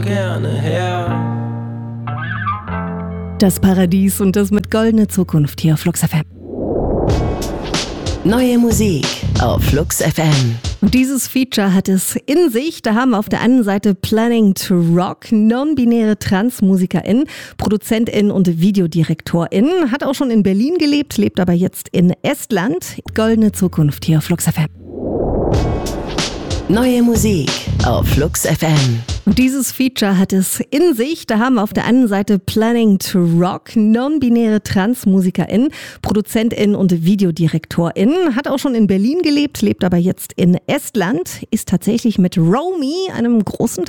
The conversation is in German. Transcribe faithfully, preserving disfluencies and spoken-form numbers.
gerne her. Das Paradies und das mit Goldene Zukunft hier auf Flux F M. Neue Musik auf Flux F M. Und dieses Feature hat es in sich. Da haben wir auf der einen Seite Planning to Rock, non-binäre TransmusikerInnen, ProduzentInnen und VideodirektorInnen. Hat auch schon in Berlin gelebt, lebt aber jetzt in Estland. Goldene Zukunft hier auf Flux F M. Neue Musik auf Flux F M. Und dieses Feature hat es in sich. Da haben wir auf der einen Seite Planning to Rock, non-binäre TransmusikerInnen, ProduzentInnen und VideodirektorInnen. Hat auch schon in Berlin gelebt, lebt aber jetzt in Estland. Ist tatsächlich mit Romy, einem großen